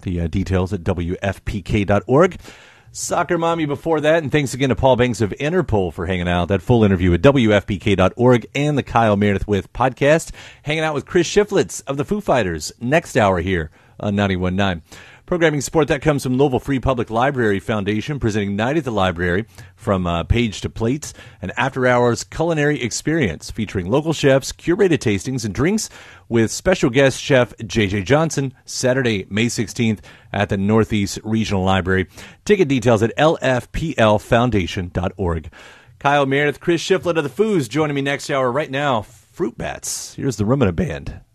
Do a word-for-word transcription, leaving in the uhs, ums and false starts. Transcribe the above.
The uh, details at W F P K dot org. Soccer Mommy before that, and thanks again to Paul Banks of Interpol for hanging out. That full interview at W F P K dot org and the Kyle Meredith With podcast. Hanging out with Chris Shiflett of the Foo Fighters next hour here on ninety-one point nine. Programming support that comes from Louisville Free Public Library Foundation, presenting Night at the Library, from uh, Page to Plates, an after-hours culinary experience featuring local chefs, curated tastings, and drinks with special guest chef J J Johnson, Saturday, May sixteenth at the Northeast Regional Library. Ticket details at L F P L foundation dot org. Kyle Meredith, Chris Shiflett of the Foos joining me next hour. Right now, Fruit Bats. Here's the Rumina Band.